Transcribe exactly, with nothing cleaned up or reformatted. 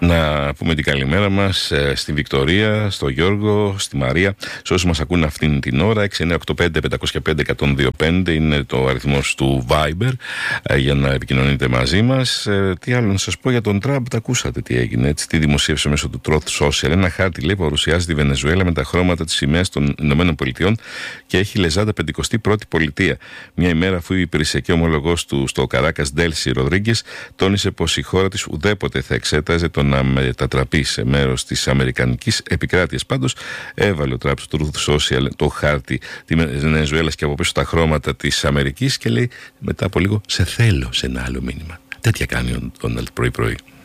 Να πούμε την καλημέρα μας ε, στην Βικτωρία, στο Γιώργο, στη Μαρία, σε όσους μας ακούν αυτήν την ώρα. έξι εννιά οκτώ πέντε πέντε πέντε ένα μηδέν δύο πέντε είναι το αριθμός του Viber ε, για να επικοινωνείτε μαζί μας. Ε, τι άλλο να σας πω για τον Τραμπ, τα ακούσατε τι έγινε, έτσι, τι δημοσίευσε μέσω του Truth Social. Ένα χάρτη, λέει, παρουσιάζει τη Βενεζουέλα με τα χρώματα της σημαίας των Ηνωμένων Πολιτειών και έχει λεζάντα πεντηκοστή πρώτη πολιτεία. Μια ημέρα αφού η υπηρεσιακή ομολογός του στο Καράκας, Ντέλσι Ροδρίγκες, τόνισε πως η χώρα της ουδέποτε θα εξέταζε το να μετατραπεί σε μέρος της αμερικανικής επικράτειας. Πάντως, έβαλε ο Τραμπ στο Truth Social το χάρτη τη Βενεζουέλας και από πίσω τα χρώματα της Αμερικής και λέει μετά από λίγο: σε θέλω, σε ένα άλλο μήνυμα. Τέτοια κάνει ο Ντόναλντ πρωί-πρωί.